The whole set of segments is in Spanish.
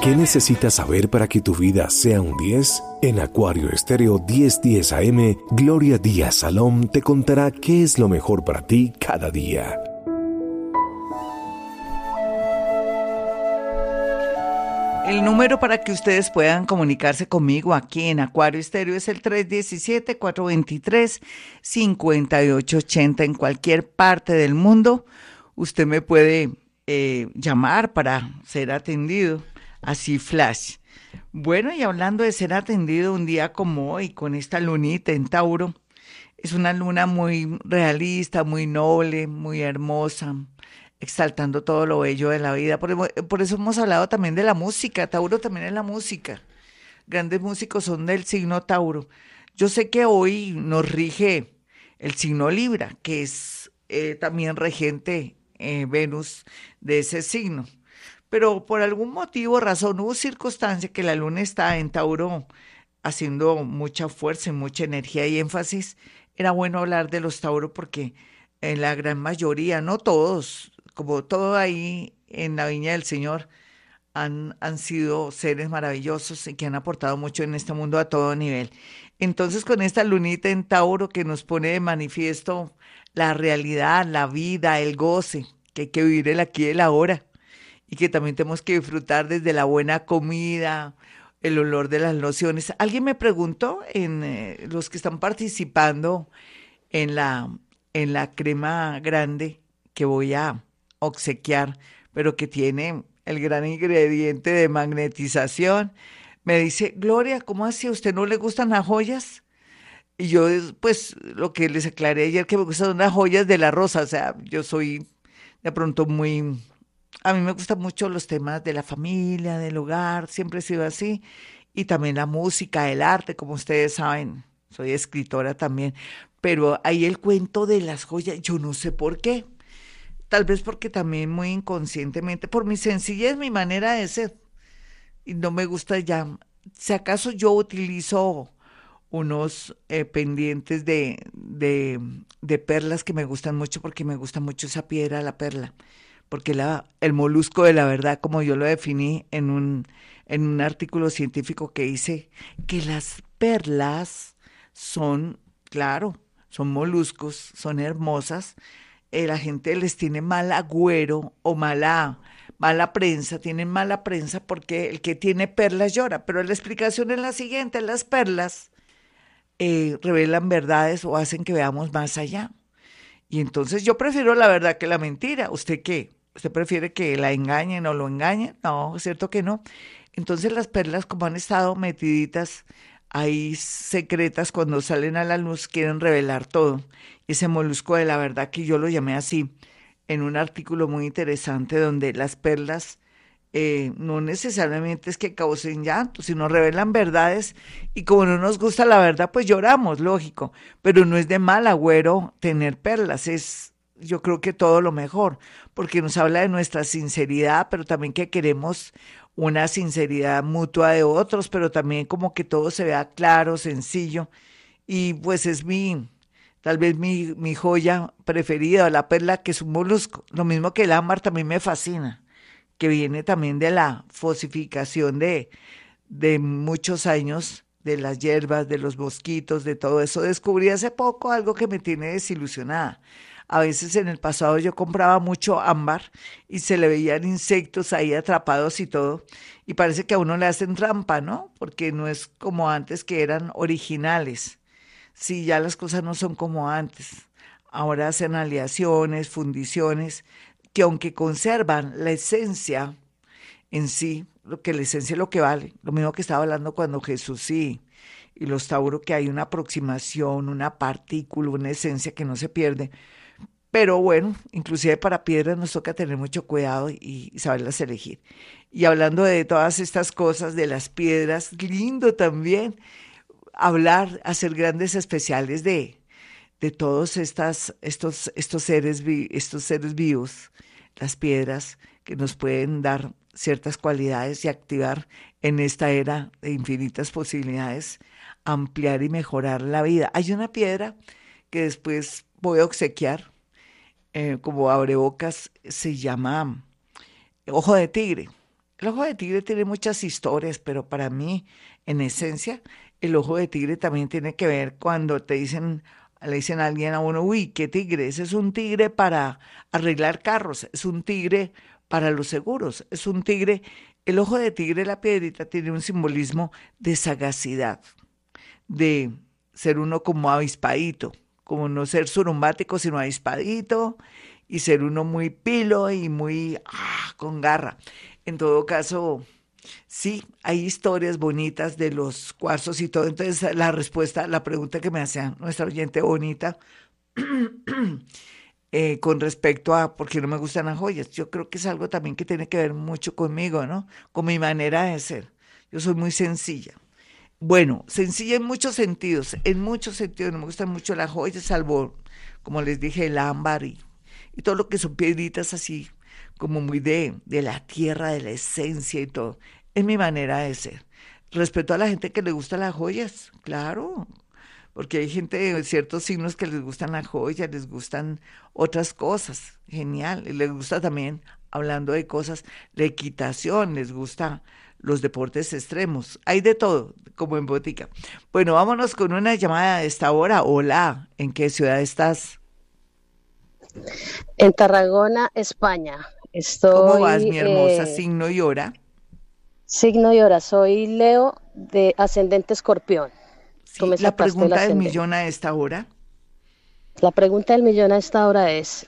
¿Qué necesitas saber para que tu vida sea un 10? En Acuario Estéreo 1010 AM, Gloria Díaz Salom te contará qué es lo mejor para ti cada día. El número para que ustedes puedan comunicarse conmigo aquí en Acuario Estéreo es el 317-423-5880. En cualquier parte del mundo, usted me puede llamar para ser atendido. Así flash. Bueno, y hablando de ser atendido un día como hoy, con esta lunita en Tauro, es una luna muy realista, muy noble, muy hermosa, exaltando todo lo bello de la vida. Por eso hemos hablado también de la música. Tauro también es la música. Grandes músicos son del signo Tauro. Yo sé que hoy nos rige el signo Libra, que es también regente Venus de ese signo. Pero por algún motivo, razón o circunstancia que la luna está en Tauro haciendo mucha fuerza y mucha energía y énfasis, era bueno hablar de los Tauro porque en la gran mayoría, no todos, como todo ahí en la viña del Señor, han sido seres maravillosos y que han aportado mucho en este mundo a todo nivel. Entonces, con esta lunita en Tauro que nos pone de manifiesto la realidad, la vida, el goce, que hay que vivir el aquí y el ahora y que también tenemos que disfrutar desde la buena comida, el olor de las lociones. Alguien me preguntó en los que están participando en la crema grande que voy a obsequiar, pero que tiene el gran ingrediente de magnetización. Me dice, Gloria, ¿cómo así? ¿A usted no le gustan las joyas? Y yo, pues, lo que les aclaré ayer, que me gustan son las joyas de la rosa. O sea, yo soy de pronto muy... A mí me gustan mucho los temas de la familia, del hogar, siempre he sido así. Y también la música, el arte, como ustedes saben, soy escritora también. Pero ahí el cuento de las joyas, yo no sé por qué. Tal vez porque también muy inconscientemente, por mi sencillez, mi manera de ser. Y no me gusta ya. Si acaso yo utilizo unos pendientes de perlas que me gustan mucho porque me gusta mucho esa piedra, la perla, porque el molusco de la verdad, como yo lo definí en un artículo científico que hice, que las perlas son, claro, son moluscos, son hermosas, la gente les tiene mal agüero o mala prensa, tienen mala prensa porque el que tiene perlas llora, pero la explicación es la siguiente, las perlas revelan verdades o hacen que veamos más allá. Y entonces yo prefiero la verdad que la mentira. ¿Usted qué? ¿Usted prefiere que la engañen o lo engañen? No, es cierto que no. Entonces las perlas, como han estado metiditas ahí secretas, cuando salen a la luz quieren revelar todo. Ese molusco de la verdad, que yo lo llamé así en un artículo muy interesante donde las perlas no necesariamente es que causen llanto, sino revelan verdades y como no nos gusta la verdad, pues lloramos, lógico, pero no es de mal agüero tener perlas, es yo creo que todo lo mejor, porque nos habla de nuestra sinceridad, pero también que queremos una sinceridad mutua de otros, pero también como que todo se vea claro, sencillo, y pues es tal vez mi joya preferida, la perla, que es un molusco, lo mismo que el ámbar también me fascina, que viene también de la fosificación de muchos años, de las hierbas, de los mosquitos, de todo eso. Descubrí hace poco algo que me tiene desilusionada. A veces en el pasado yo compraba mucho ámbar y se le veían insectos ahí atrapados y todo. Y parece que a uno le hacen trampa, ¿no? Porque no es como antes, que eran originales. Sí, ya las cosas no son como antes. Ahora hacen aleaciones, fundiciones, que aunque conservan la esencia en sí, lo que la esencia es lo que vale, lo mismo que estaba hablando cuando Jesús y los Tauro, que hay una aproximación, una partícula, una esencia que no se pierde. Pero bueno, inclusive para piedras nos toca tener mucho cuidado y saberlas elegir. Y hablando de todas estas cosas, de las piedras, lindo también hablar, hacer grandes especiales de todos estos seres vivos, las piedras que nos pueden dar ciertas cualidades y activar en esta era de infinitas posibilidades, ampliar y mejorar la vida. Hay una piedra que después voy a obsequiar como abrebocas, se llama ojo de tigre. El ojo de tigre tiene muchas historias, pero para mí, en esencia, el ojo de tigre también tiene que ver cuando le dicen a alguien a uno, uy, ¿qué tigre? Ese es un tigre para arreglar carros, es un tigre para los seguros, es un tigre. El ojo de tigre, la piedrita, tiene un simbolismo de sagacidad, de ser uno como avispadito, como no ser surumbático, sino avispadito, y ser uno muy pilo y muy con garra. En todo caso, sí, hay historias bonitas de los cuarzos y todo. Entonces, la respuesta, la pregunta que me hacía nuestra oyente bonita, con respecto a por qué no me gustan las joyas, yo creo que es algo también que tiene que ver mucho conmigo, ¿no? Con mi manera de ser. Yo soy muy sencilla. Bueno, sencilla en muchos sentidos, no me gustan mucho las joyas, salvo, como les dije, el ámbar y todo lo que son piedritas así, como muy de la tierra, de la esencia y todo. Es mi manera de ser. Respeto a la gente que le gustan las joyas, claro, porque hay gente de ciertos signos que les gustan las joyas, les gustan otras cosas, genial, y les gusta también, hablando de cosas, la equitación, les gusta los deportes extremos, hay de todo, como en botica. Bueno, vámonos con una llamada de esta hora. Hola, ¿en qué ciudad estás? En Tarragona, España. ¿Cómo vas, Estoy mi hermosa? Signo y hora. signo y hora. Soy Leo de ascendente Escorpión. Tú Sí, me la sacaste el pregunta del ascendente. millón a esta hora. La pregunta del millón a esta hora es,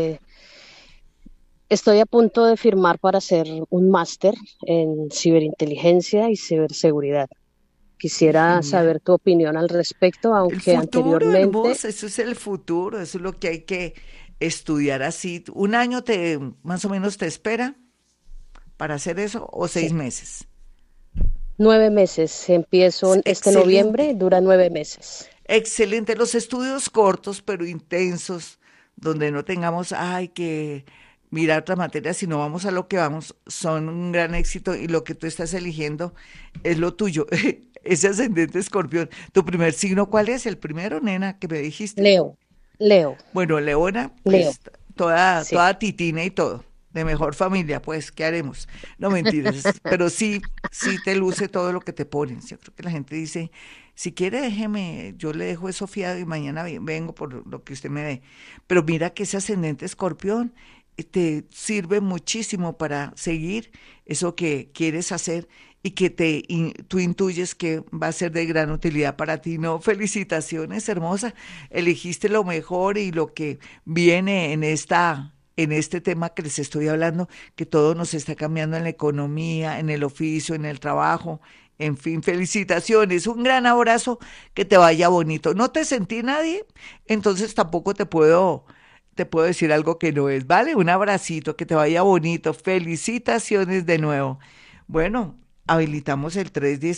estoy a punto de firmar para hacer un máster en ciberinteligencia y ciberseguridad. Ay, Quisiera genial. saber tu opinión al respecto, El aunque futuro, anteriormente, hermosa, eso es el futuro, eso es lo que hay que estudiar así. ¿Un año más o menos te espera para hacer eso o seis sí, meses? 9 meses. Empiezo este noviembre, Excelente, dura 9 meses. excelente. Los estudios cortos pero intensos, donde no tengamos, ay, que mirar otras materias, sino vamos a lo que vamos, son un gran éxito y lo que tú estás eligiendo es lo tuyo. Ese ascendente escorpión. ¿Tu primer signo cuál es? El primero, nena, que me dijiste. Leo, Leo, Bueno, Leona, Leo, pues toda, sí. toda titina y todo, de mejor familia, pues, ¿qué haremos? No mentiras, pero sí, sí te luce todo lo que te ponen. Yo creo que la gente dice, si quiere déjeme, yo le dejo eso fiado y mañana vengo por lo que usted me dé. Pero mira que ese ascendente escorpión te sirve muchísimo para seguir eso que quieres hacer y que tú intuyes que va a ser de gran utilidad para ti. No, felicitaciones, hermosa. Elegiste lo mejor y lo que viene en este tema que les estoy hablando, que todo nos está cambiando en la economía, en el oficio, en el trabajo. En fin, felicitaciones, un gran abrazo, que te vaya bonito. ¿No te sentí nadie? Entonces tampoco te puedo decir algo que no es, ¿vale? Un abracito, que te vaya bonito. Felicitaciones de nuevo. Bueno, habilitamos el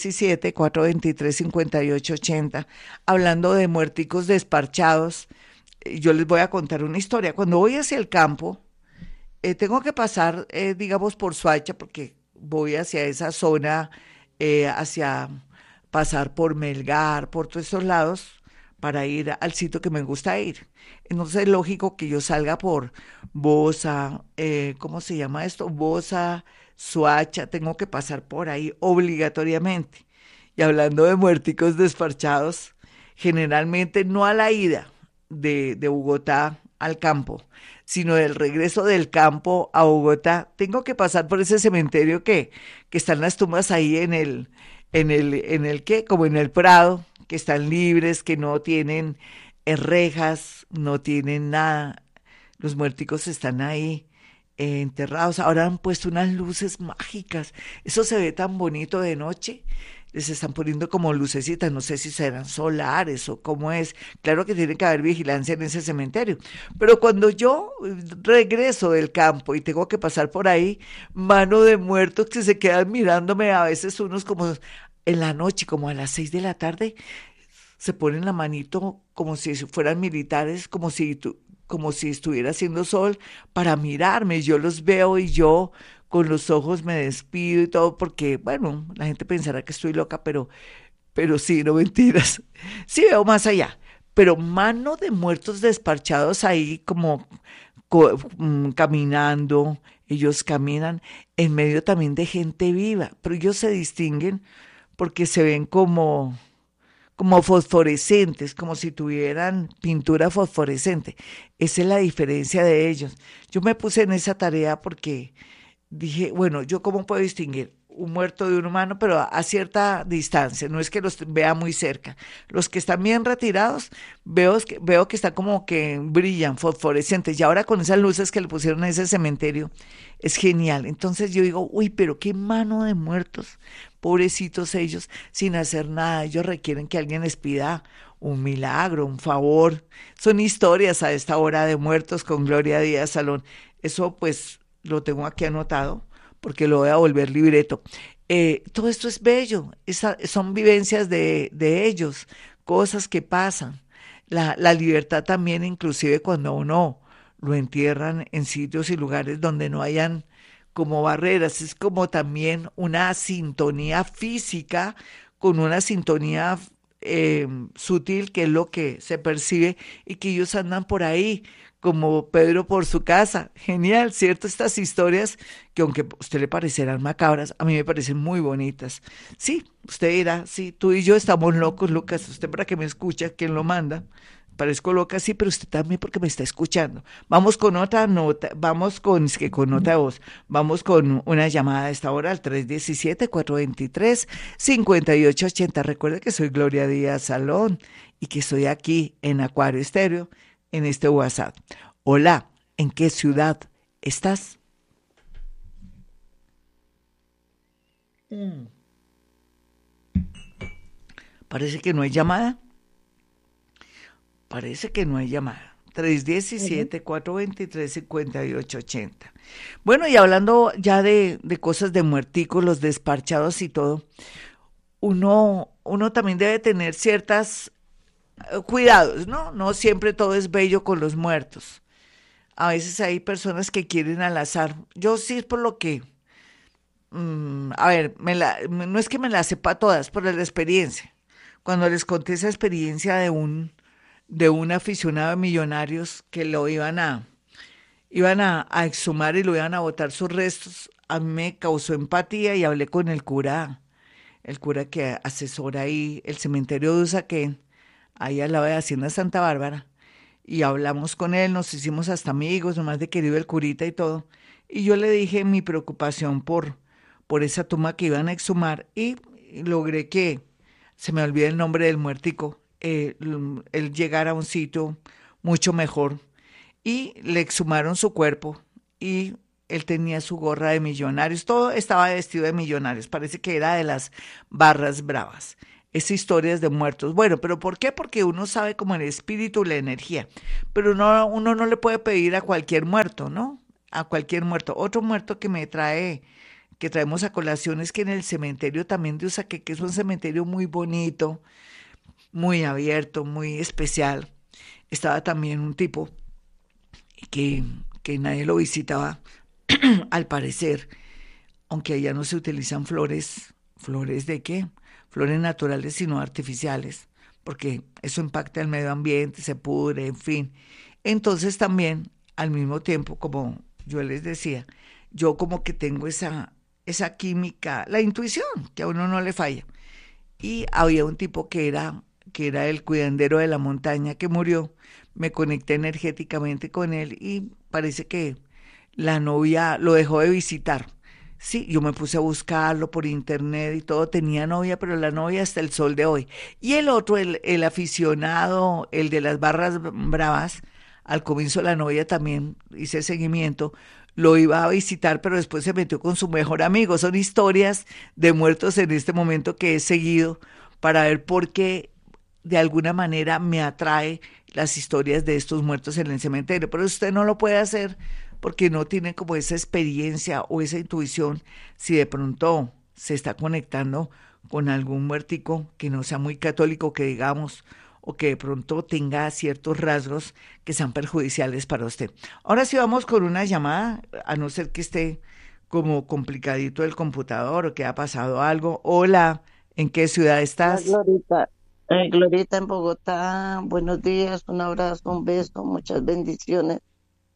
317-423-5880, hablando de muerticos desparchados. Yo les voy a contar una historia. Cuando voy hacia el campo, tengo que pasar, digamos, por Soacha, porque voy hacia esa zona, hacia pasar por Melgar, por todos esos lados, para ir al sitio que me gusta ir. Entonces es lógico que yo salga por Bosa, ¿cómo se llama esto? Bosa, Soacha, tengo que pasar por ahí obligatoriamente. Y hablando de muerticos desparchados, generalmente no a la ida de Bogotá al campo, sino del regreso del campo a Bogotá, tengo que pasar por ese cementerio que están las tumbas ahí ¿qué? Como en el Prado, que están libres, que no tienen rejas, no tienen nada. Los muerticos están ahí enterrados. Ahora han puesto unas luces mágicas. Eso se ve tan bonito de noche. Les están poniendo como lucecitas, no sé si serán solares o cómo es. Claro que tiene que haber vigilancia en ese cementerio. Pero cuando yo regreso del campo y tengo que pasar por ahí, mano de muertos que se quedan mirándome, a veces unos como en la noche, como a las 6 de la tarde, se ponen la manito como si fueran militares, como si estuviera haciendo sol para mirarme. Yo los veo y yo con los ojos me despido y todo porque, bueno, la gente pensará que estoy loca, pero sí, no mentiras. Sí veo más allá. Pero mano de muertos desparchados ahí como caminando Ellos caminan en medio también de gente viva, pero ellos se distinguen porque se ven como fosforescentes, como si tuvieran pintura fosforescente. Esa es la diferencia de ellos. Yo me puse en esa tarea porque dije, bueno, ¿yo cómo puedo distinguir un muerto de un humano, pero a cierta distancia? No es que los vea muy cerca. Los que están bien retirados, veo que están como que brillan, fosforescentes. Y ahora con esas luces que le pusieron a ese cementerio, es genial. Entonces yo digo, uy, pero qué mano de muertos, pobrecitos ellos, sin hacer nada. Ellos requieren que alguien les pida un milagro, un favor. Son historias a esta hora de muertos con Gloria Díaz Salón. Eso pues lo tengo aquí anotado porque lo voy a volver libreto. Todo esto es bello, son vivencias de ellos, cosas que pasan. La libertad también, inclusive cuando uno lo entierran en sitios y lugares donde no hayan como barreras, es como también una sintonía física con una sintonía sutil, que es lo que se percibe, y que ellos andan por ahí como Pedro por su casa. Genial, ¿cierto? Estas historias que aunque a usted le parecerán macabras, a mí me parecen muy bonitas. Sí, usted dirá, sí, tú y yo estamos locos, Lucas. ¿Usted para qué me escucha? ¿Quién lo manda? Parezco loca, sí, pero usted también porque me está escuchando. Vamos con otra nota, es que con nota de voz, vamos con una llamada a esta hora al 317-423-5880. Recuerde que soy Gloria Díaz Salón y que estoy aquí en Acuario Estéreo, en este WhatsApp. Hola, ¿en qué ciudad estás? Parece que no hay llamada. Parece que no hay llamada. 317-423-5880. Bueno, y hablando ya de cosas de muerticos, los desparchados y todo, uno también debe tener ciertas cuidados, ¿no? No siempre todo es bello con los muertos. A veces hay personas que quieren al azar. Yo sí es por lo que, a ver, no es que me las sepa todas, por la experiencia. Cuando les conté esa experiencia de un aficionado de Millonarios que lo iban a exhumar y lo iban a botar sus restos, a mí me causó empatía y hablé con el cura que asesora ahí el cementerio de Usaquén, ahí al lado de Hacienda Santa Bárbara, y hablamos con él, nos hicimos hasta amigos, nomás de querido el curita y todo, y yo le dije mi preocupación por esa tumba que iban a exhumar, y logré que se me olvide el nombre del muertico, él llegara a un sitio mucho mejor, y le exhumaron su cuerpo, y él tenía su gorra de Millonarios, todo estaba vestido de Millonarios, parece que era de las barras bravas. Esa historia es de muertos. Bueno, ¿pero por qué? Porque uno sabe como el espíritu, la energía, pero uno no le puede pedir a cualquier muerto, ¿no? A cualquier muerto. Otro muerto que traemos a colación es que en el cementerio también de Usaquén, que es un cementerio muy bonito, muy abierto, muy especial, estaba también un tipo que, que nadie lo visitaba, al parecer, aunque allá no se utilizan flores. ¿Flores de qué? Flores naturales sino artificiales, porque eso impacta el medio ambiente, se pudre, en fin. Entonces también, al mismo tiempo, como yo les decía, yo como que tengo esa química, la intuición, que a uno no le falla. Y había un tipo que era el cuidandero de la montaña que murió, me conecté energéticamente con él y parece que la novia lo dejó de visitar. Sí, yo me puse a buscarlo por internet y todo, tenía novia, pero la novia hasta el sol de hoy. Y el otro, el aficionado, el de las barras bravas, al comienzo la novia también hice seguimiento, lo iba a visitar, pero después se metió con su mejor amigo. Son historias de muertos en este momento que he seguido para ver por qué de alguna manera me atrae las historias de estos muertos en el cementerio. Pero usted no lo puede hacer porque no tiene como esa experiencia o esa intuición si de pronto se está conectando con algún muertico que no sea muy católico, que digamos, o que de pronto tenga ciertos rasgos que sean perjudiciales para usted. Ahora sí vamos con una llamada, a no ser que esté como complicadito el computador o que ha pasado algo. Hola, ¿en qué ciudad Hola, estás? Glorita. Glorita en Bogotá, buenos días, un abrazo, un beso, muchas bendiciones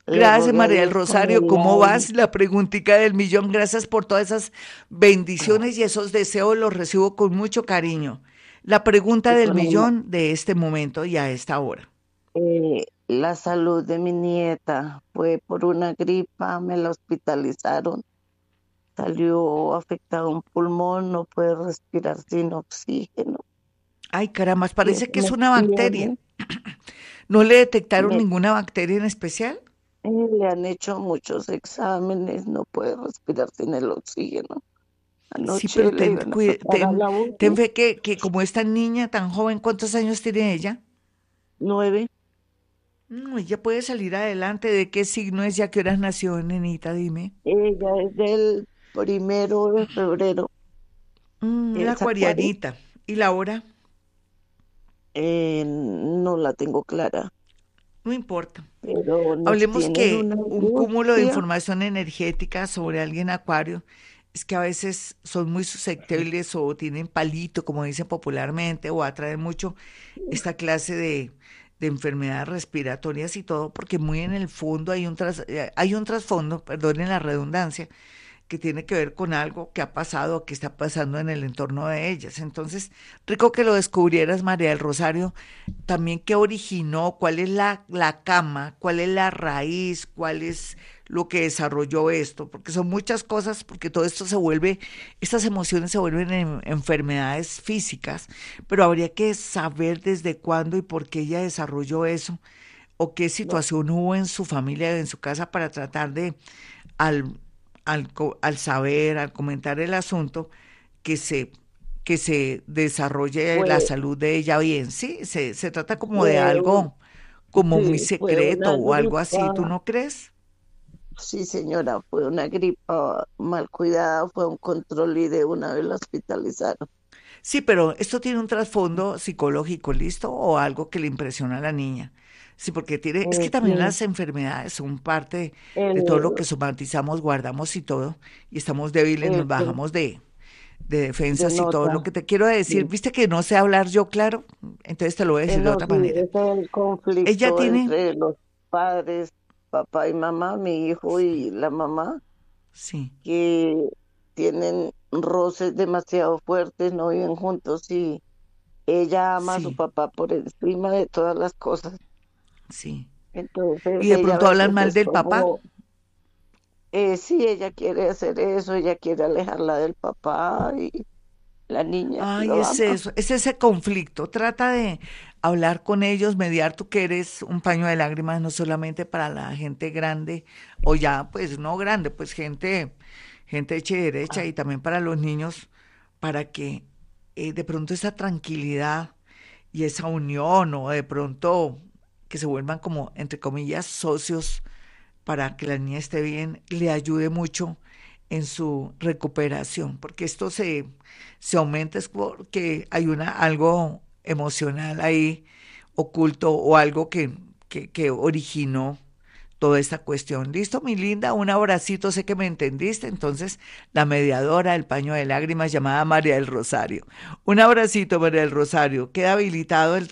Le Gracias, rogué a María del Dios que me Rosario. ¿Cómo diera vas? La preguntica del millón. Gracias por todas esas bendiciones y esos deseos los recibo con mucho cariño. La pregunta del con el- millón de este momento y a esta hora. la salud de mi nieta. Fue por una gripa, me la hospitalizaron. Salió afectado un pulmón, no puede respirar sin oxígeno. Ay, caramba, Y parece eso que es me una bacteria. tiene, ¿No le detectaron me, ninguna bacteria en especial? le han hecho muchos exámenes, no puede respirar sin el oxígeno. Sí, pero Anoche le iban a pasar a la ten UCI, fe que como esta niña tan joven, ¿cuántos años tiene ella? 9. Ella puede salir adelante. ¿De qué signo es? ¿Ya qué horas nació, nenita? Dime. Ella es del 1 de febrero, La es acuario. acuarianita. ¿Y la hora? No la tengo clara, No importa. pero nos Hablemos tienen que una un cúmulo de angustia. información energética sobre alguien acuario es que a veces son muy susceptibles o tienen palito, como dicen popularmente, o atraen mucho esta clase de enfermedades respiratorias y todo, porque muy en el fondo hay un trasfondo, perdonen la redundancia, que tiene que ver con algo que ha pasado o que está pasando en el entorno de ellas. Entonces, rico que lo descubrieras, María del Rosario, también qué originó, cuál es la cama, cuál es la raíz, cuál es lo que desarrolló esto, porque son muchas cosas, porque todo esto se vuelve, estas emociones se vuelven enfermedades físicas, pero habría que saber desde cuándo y por qué ella desarrolló eso, o qué situación hubo en su familia, en su casa, para tratar de, al, al saber, al comentar el asunto, que se, que se desarrolle la Fue, salud de ella bien. Sí, se trata como de fue, un- algo como muy sí, fue secreto una o algo así, ¿tú gripa. no crees? Sí, señora, fue una gripa mal cuidada, fue un control y de una vez la hospitalizaron. Sí, pero esto tiene un trasfondo psicológico, ¿listo? O algo que le impresiona a la niña. Sí, porque tiene, es que también Sí, las enfermedades son parte de todo lo el, que somatizamos, guardamos y todo, y estamos débiles, nos eso bajamos de defensas y todo. Lo denota. que te quiero decir, Sí. viste que no sé hablar yo claro, entonces te lo voy a decir de No, otra sí, manera. es el Ella conflicto tiene, entre los padres, papá y mamá, mi hijo y la mamá, sí, que tienen roces demasiado fuertes, no viven juntos y ella ama a su sí, papá por encima de todas las cosas. sí. Entonces Y de ella a pronto hablan veces mal es del papá. como, sí, ella quiere hacer eso, ella quiere alejarla del papá y la niña Ay, lo es ama. eso, es ese conflicto. Trata de hablar con ellos, mediar, tú que eres un paño de lágrimas, no solamente para la gente grande, o ya, pues no grande, pues gente hecha y derecha, y también para los niños, para que de pronto esa tranquilidad y esa unión, o de pronto que se vuelvan como, entre comillas, socios para que la niña esté bien, le ayude mucho en su recuperación, porque esto se aumenta es porque hay algo emocional ahí oculto o algo que originó toda esta cuestión. Listo, mi linda, un abracito, sé que me entendiste. Entonces, la mediadora del paño de lágrimas llamada María del Rosario. Un abracito, María del Rosario. Queda habilitado el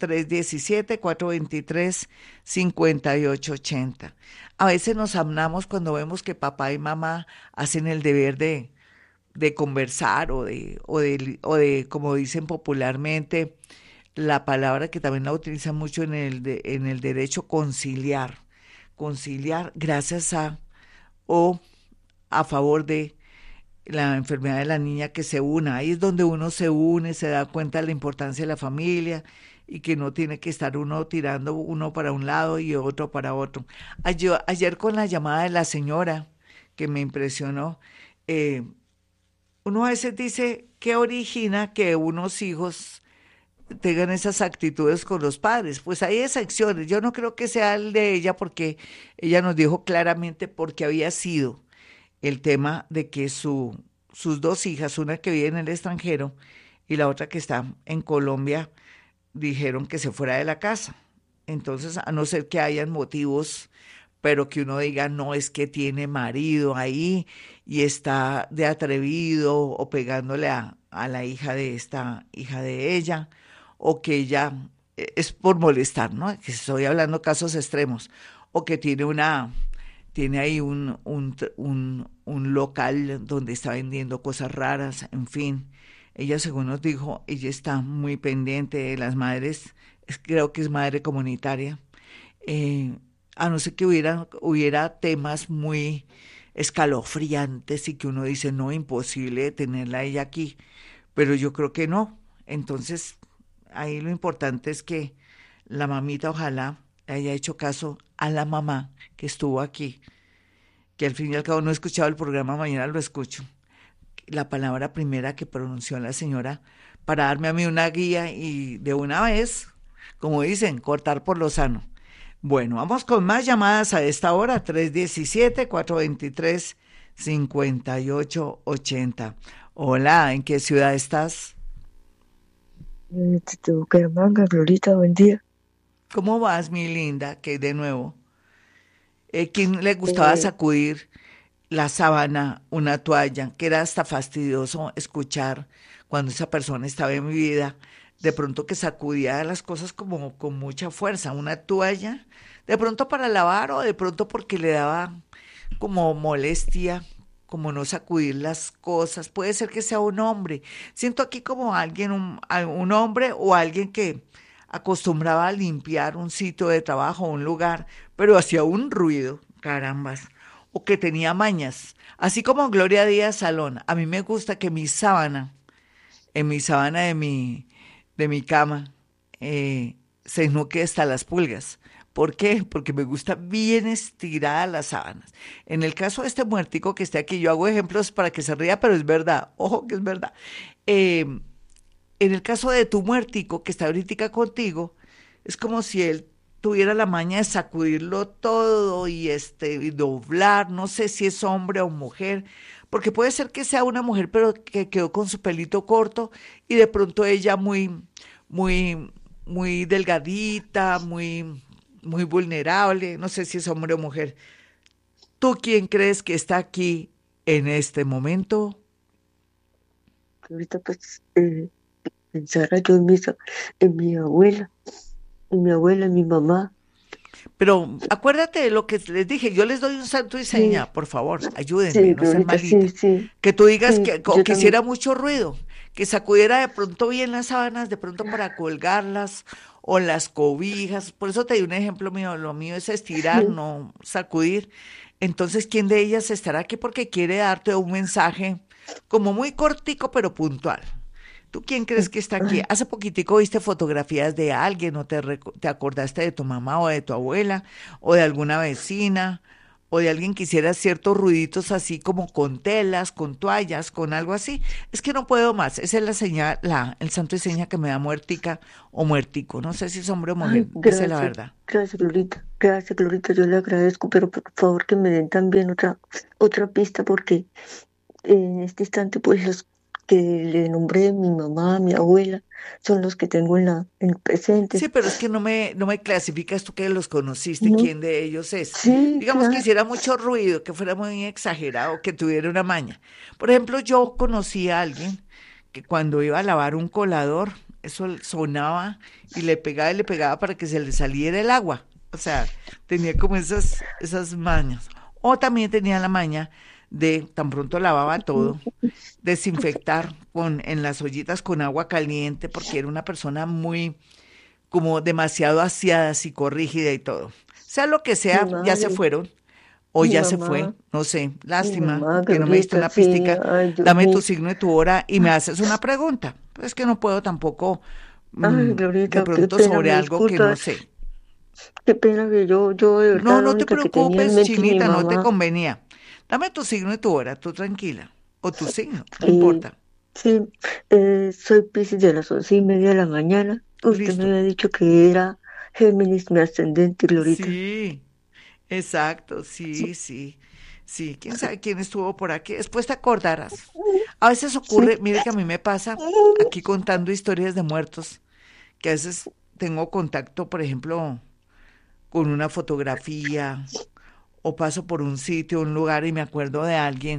317-423-5880. A veces nos amnamos cuando vemos que papá y mamá hacen el deber de conversar o de, como dicen popularmente, la palabra que también la utilizan mucho en el derecho, conciliar. Conciliar gracias a o a favor de la enfermedad de la niña que se una. Ahí es donde uno se une, se da cuenta de la importancia de la familia y que no tiene que estar uno tirando uno para un lado y otro para otro. Ayer con la llamada de la señora que me impresionó, eh, uno a veces dice, ¿qué origina que unos hijos tengan esas actitudes con los padres? Pues hay excepciones. Yo no creo que sea el de ella porque ella nos dijo claramente por qué había sido el tema de que sus dos hijas, una que vive en el extranjero y la otra que está en Colombia, dijeron que se fuera de la casa. Entonces, a no ser que hayan motivos, pero que uno diga, no, es que tiene marido ahí y está de atrevido o pegándole a la hija de esta hija de ella, o que ella es por molestar, ¿no? Que estoy hablando casos extremos, o que tiene tiene ahí un local donde está vendiendo cosas raras, en fin. Ella, según nos dijo, ella está muy pendiente de las madres, creo que es madre comunitaria, a no ser que hubiera temas muy escalofriantes y que uno dice, no, imposible tenerla a ella aquí, pero yo creo que no. Entonces, ahí lo importante es que la mamita ojalá haya hecho caso a la mamá que estuvo aquí, que al fin y al cabo no he escuchado el programa, mañana lo escucho. La palabra primera que pronunció la señora para darme a mí una guía y de una vez, como dicen, cortar por lo sano. Bueno, vamos con más llamadas a esta hora, 317-423-5880. Hola, ¿en qué ciudad estás? Bucaramanga, Glorita, buen día. ¿Cómo vas, mi linda? Que de nuevo, ¿quién le gustaba sacudir la sábana, una toalla, que era hasta fastidioso escuchar cuando esa persona estaba en mi vida, de pronto que sacudía las cosas como con mucha fuerza, una toalla, de pronto para lavar o de pronto porque le daba como molestia, como no sacudir las cosas, puede ser que sea un hombre, siento aquí como alguien, un hombre o alguien que acostumbraba a limpiar un sitio de trabajo, un lugar, pero hacía un ruido, carambas, o que tenía mañas, así como Gloria Díaz Salón. A mí me gusta que mi sábana, en mi sábana de mi cama, se enjuque hasta las pulgas. ¿Por qué? Porque me gusta bien estirada las sábanas. En el caso de este muertico que está aquí, yo hago ejemplos para que se ría, pero es verdad, ojo que es verdad. En el caso de tu muertico que está ahorita contigo, es como si él tuviera la maña de sacudirlo todo y doblar, no sé si es hombre o mujer, porque puede ser que sea una mujer, pero que quedó con su pelito corto y de pronto ella muy delgadita, muy vulnerable, no sé si es hombre o mujer. ¿Tú quién crees que está aquí en este momento? Ahorita pues pensara yo en mi abuela, en mi mamá. Pero acuérdate de lo que les dije, yo les doy un santo y seña, Sí, por favor, ayúdenme, sí, no sean Glorita, sí, malitas. sí, Que tú digas sí, que, o yo que también. hiciera mucho ruido, que sacudiera de pronto bien las sábanas, de pronto para colgarlas, o las cobijas. Por eso te di un ejemplo mío, lo mío es estirar, no sacudir. Entonces, ¿quién de ellas estará aquí? Porque quiere darte un mensaje como muy cortico, pero puntual. ¿Tú quién crees que está aquí? Hace poquitico viste fotografías de alguien o te acordaste de tu mamá o de tu abuela o de alguna vecina o de alguien que hiciera ciertos ruiditos así como con telas, con toallas, con algo así. Es que no puedo más. Esa es la señal, el santo y seña que me da muertica o muertico. No sé si es hombre o mujer. Ay, Dice la verdad. gracias, Glorita, yo le agradezco, pero por favor que me den también otra pista, porque en este instante, pues los que le nombré, mi mamá, mi abuela, son los que tengo en Sí, presentes. pero es que no me clasificas tú que los conociste, No, quién de ellos es. sí, Digamos que claro. hiciera mucho ruido, que fuera muy exagerado, que tuviera una maña. Por ejemplo, yo conocí a alguien que cuando iba a lavar un colador, eso sonaba y le pegaba para que se le saliera el agua. O sea, tenía como esas mañas. O también tenía la maña de, tan pronto lavaba todo, desinfectar en las ollitas con agua caliente, porque era una persona muy como demasiado aseada, psicorrígida y todo. Sea lo que Mi sea, ya se madre, fueron o mi ya se fue, mamá, no sé, mi lástima mamá, que no me diste Glorita, una sí, pistica. ay, Dios Dame tu mío. signo y tu hora y me haces una pregunta. Pues es que no puedo tampoco Ay, de Glorita, qué pronto pena, sobre me algo que no disculpa, sé. qué pena que yo de No, verdad la no te única que tenía en preocupes, mente es mi Chinita, no te mamá. convenía. Dame tu signo y tu hora, tú tranquila. O tu signo, no Eh, importa. sí, soy Piscis de las 11:30 de la mañana. Usted me Listo. había dicho que era Géminis, mi ascendente, Glorita. Sí. Exacto, sí, sí, sí. ¿Quién sabe quién estuvo por aquí? Después te acordarás. A veces Sí, ocurre, mire que a mí me pasa aquí contando historias de muertos, que a veces tengo contacto, por ejemplo, con una fotografía o paso por un sitio, un lugar y me acuerdo de alguien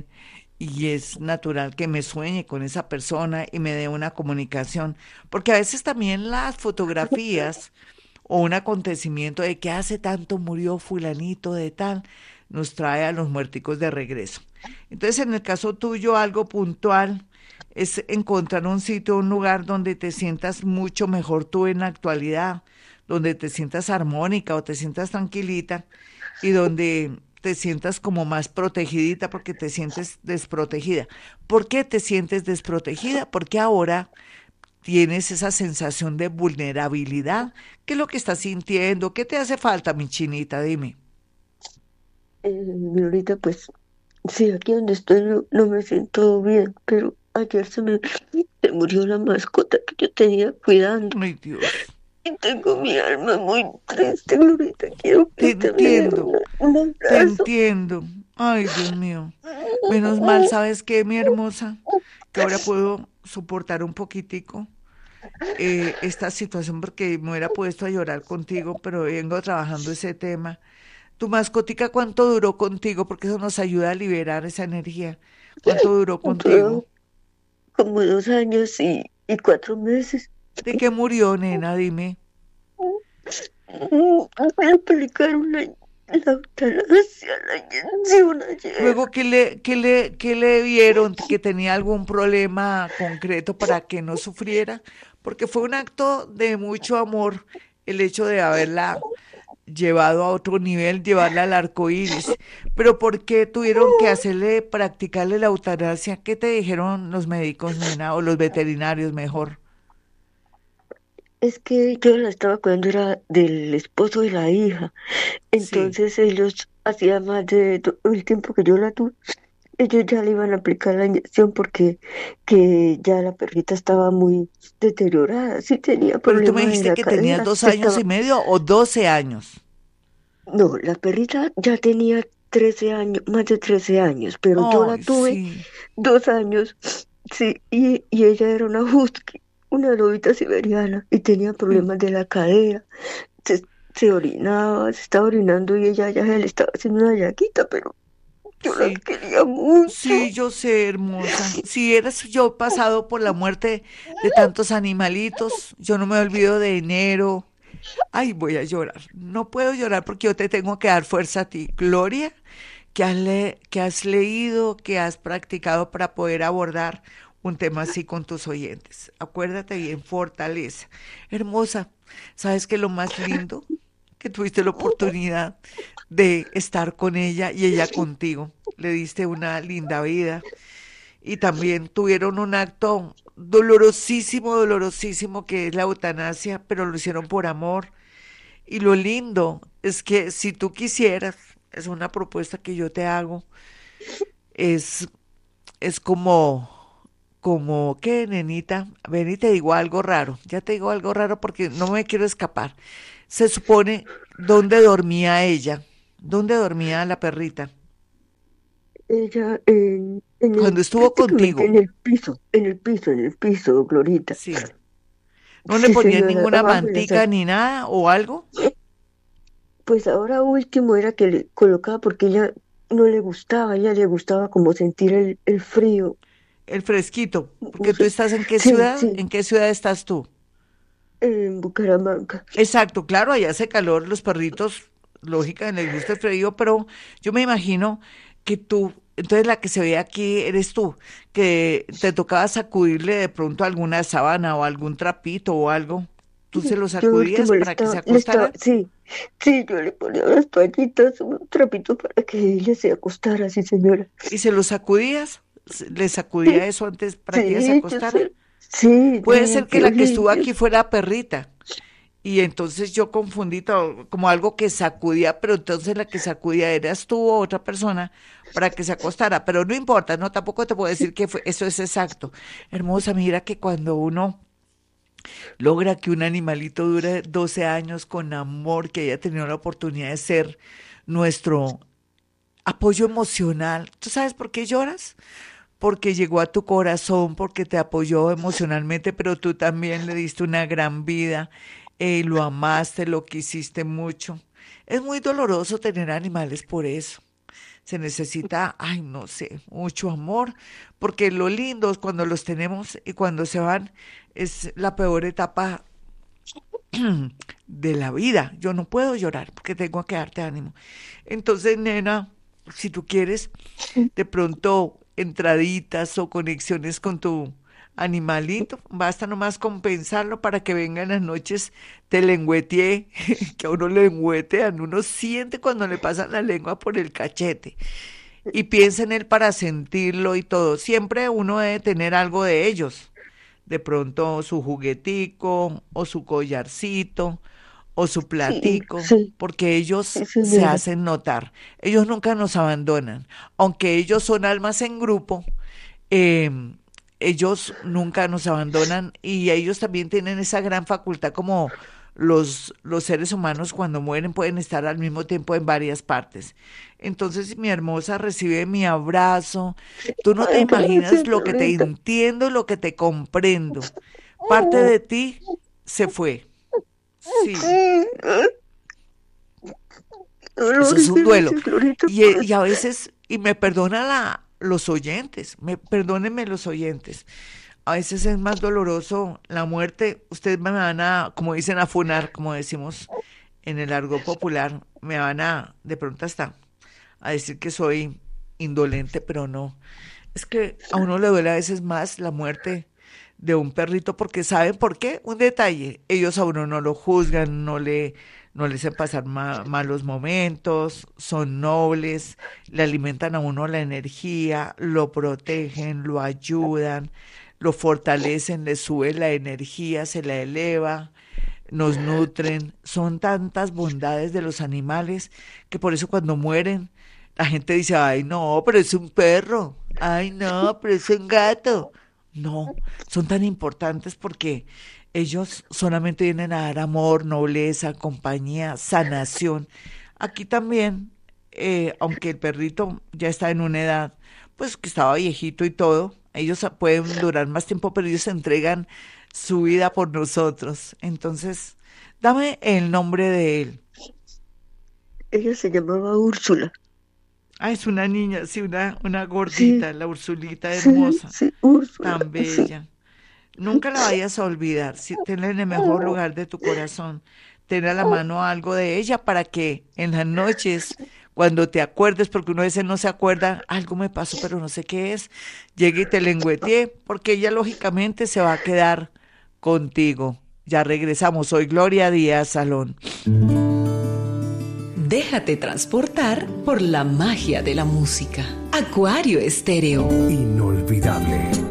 y es natural que me sueñe con esa persona y me dé una comunicación, porque a veces también las fotografías o un acontecimiento de que hace tanto murió fulanito de tal, nos trae a los muerticos de regreso. Entonces, en el caso tuyo, algo puntual es encontrar un sitio, un lugar donde te sientas mucho mejor tú en la actualidad, donde te sientas armónica o te sientas tranquilita y donde te sientas como más protegidita porque te sientes desprotegida. ¿Por qué te sientes desprotegida? Porque ahora tienes esa sensación de vulnerabilidad. ¿Qué es lo que estás sintiendo? ¿Qué te hace falta, mi chinita? Dime. Ahorita pues sí, aquí donde estoy no me siento bien, pero ayer se murió la mascota que yo tenía cuidando. Ay, Dios. Y tengo mi alma muy triste, Glorita. Quiero Te que usted me dé entiendo, un te abrazo. entiendo. Ay, Dios mío. Menos mal, ¿sabes qué, mi hermosa? Que ahora puedo soportar un poquitico esta situación porque me hubiera puesto a llorar contigo, pero vengo trabajando ese tema. ¿Tu mascotica cuánto duró contigo? Porque eso nos ayuda a liberar esa energía. ¿Cuánto duró contigo? Duró como 2 años y 4 meses. ¿De qué murió, nena? Dime. Me aplicaron la eutanasia, la inyección ayer. Luego, ¿qué le vieron? ¿Que tenía algún problema concreto para que no sufriera? Porque fue un acto de mucho amor el hecho de haberla llevado a otro nivel, llevarla al arco iris. Pero ¿por qué tuvieron que practicarle la eutanasia? ¿Qué te dijeron los médicos, nena, o los veterinarios mejor? Es que yo la estaba cuidando, era del esposo de la hija. Sí. Entonces ellos, hacía más de el tiempo que yo la tuve, ellos ya le iban a aplicar la inyección porque que ya la perrita estaba muy deteriorada, sí tenía Pero tú me problemas en dijiste la que tenías cadera, 2 años y medio o 12 años. no, la perrita ya tenía 13 años, más de 13 años, pero yo la Ay, tuve sí, 2 años, sí, y ella era una husky, una lobita siberiana, y tenía sí, problemas de la cadera, se, se orinaba, se estaba orinando y ella ya se le estaba haciendo una llaguita, pero yo la sí. quería mucho. Sí, yo sé, hermosa. Si eras yo pasado por la muerte de tantos animalitos, yo no me olvido de enero. Ay, voy a llorar. No puedo llorar porque yo te tengo que dar fuerza a ti. Gloria, que has leído, que has practicado para poder abordar un tema así con tus oyentes. Acuérdate bien, fortaleza. Hermosa, ¿sabes qué es lo más lindo? Que tuviste la oportunidad de estar con ella y ella contigo. Le diste una linda vida y también tuvieron un acto dolorosísimo, dolorosísimo que es la eutanasia, pero lo hicieron por amor. Y lo lindo es que si tú quisieras, es una propuesta que yo te hago, es, es como, ¿qué, nenita? Ven y te digo algo raro, ya te digo algo raro porque no me quiero escapar. Se supone, ¿dónde dormía ella? ¿Dónde dormía la perrita? Ella Cuando estuvo prácticamente contigo, en el piso, Glorita. sí. ¿No le Sí, ponían señora, ninguna abajo en la mantica sala. ni nada o algo? Pues ahora último era que le colocaba porque ella no le gustaba, ella le gustaba como sentir el frío, El fresquito, no porque tú sé. estás en qué Sí, ciudad, sí, ¿en qué ciudad estás tú? en Bucaramanga. Exacto, claro, allá hace calor, los perritos, lógica, les gusta el frío, pero yo me imagino que tú, entonces la que se ve aquí eres tú, que te tocaba sacudirle de pronto alguna sábana o algún trapito o algo, tú se lo Yo sacudías último para que se le estaba, acostara sí, sí, yo le ponía las toallitas, un trapito para que ella se acostara, sí, señora. y se lo sacudías, le sacudía Sí, eso antes para que ella se sí, yo acostara. sé. Sí, Puede ser que limpios, la que estuvo limpios. aquí fuera perrita. Y entonces yo confundí todo, como algo que sacudía, pero entonces la que sacudía eras tú o otra persona para que se acostara. Pero no importa, no, tampoco te puedo decir que eso es exacto. Hermosa, mira que cuando uno logra que un animalito dure 12 años con amor, que haya tenido la oportunidad de ser nuestro apoyo emocional, ¿tú sabes por qué lloras? Porque llegó a tu corazón, porque te apoyó emocionalmente, pero tú también le diste una gran vida, lo amaste, lo quisiste mucho. Es muy doloroso tener animales por eso. Se necesita, ay, no sé, mucho amor, porque lo lindo es cuando los tenemos y cuando se van es la peor etapa de la vida. Yo no puedo llorar porque tengo que darte ánimo. Entonces, nena, si tú quieres, de pronto entraditas o conexiones con tu animalito, basta nomás compensarlo para que venga en las noches, te lengüetee, que a uno le lengüetean, uno siente cuando le pasan la lengua por el cachete y piensa en él para sentirlo y todo. Siempre uno debe tener algo de ellos, de pronto su juguetico o su collarcito o su Sí, platico, sí, porque ellos eso es se verdad. hacen notar. Ellos nunca nos abandonan, aunque ellos son almas en grupo. eh, Ellos nunca nos abandonan y ellos también tienen esa gran facultad como los seres humanos cuando mueren pueden estar al mismo tiempo en varias partes. Entonces, mi hermosa, recibe mi abrazo. Tú no te Ay, imaginas gracias, lo que te Glorita. entiendo, lo que te comprendo. Parte de ti se fue. Sí, eso Dolores, es un duelo. gracias, Glorita, Y a veces, y me perdona los oyentes, perdónenme los oyentes. A veces es más doloroso la muerte. Ustedes me van a, como dicen, a funar, como decimos en el argot popular, me van a, de pronto hasta, a decir que soy indolente, pero no. Es que a uno le duele a veces más la muerte de un perrito porque ¿saben por qué? Un detalle, ellos a uno no lo juzgan, no le hacen pasar malos momentos, son nobles, le alimentan a uno la energía, lo protegen, lo ayudan, lo fortalecen, le sube la energía, se la eleva, nos nutren. Son tantas bondades de los animales que por eso cuando mueren la gente dice, ay no, pero es un perro, ay no, pero es un gato. No, son tan importantes porque ellos solamente vienen a dar amor, nobleza, compañía, sanación. Aquí también, aunque el perrito ya está en una edad, pues que estaba viejito y todo, ellos pueden durar más tiempo, pero ellos entregan su vida por nosotros. Entonces, dame el nombre de él. ella se llamaba Úrsula. Ah, es una niña, sí, una Sí, gordita, la Ursulita sí, hermosa, sí, Úrsula, tan sí. bella. Nunca la vayas a olvidar, si tenla en el mejor lugar de tu corazón, ten a la mano algo de ella para que en las noches, cuando te acuerdes, porque uno a veces no se acuerda, algo me pasó, pero no sé qué es, llegue y te lengüetee, porque ella lógicamente se va a quedar contigo. Ya regresamos, soy Gloria Díaz Salón. Déjate transportar por la magia de la música. Acuario Estéreo. Inolvidable.